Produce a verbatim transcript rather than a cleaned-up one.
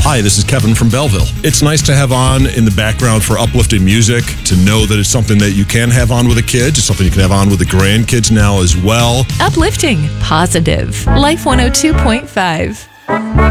Hi, this is Kevin from Belleville. It's nice to have on in the background for uplifting music, to know that it's something that you can have on with the kids. It's something you can have on with the grandkids now as well. Uplifting, positive. Life one oh two point five.